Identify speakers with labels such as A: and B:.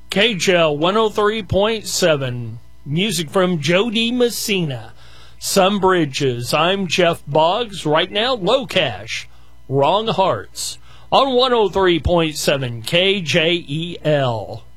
A: KJL 103.7. Music from Joe D. Messina. Some Bridges. I'm Jeff Boggs. Right now, Low Cash. Wrong Hearts. On 103.7 KJEL.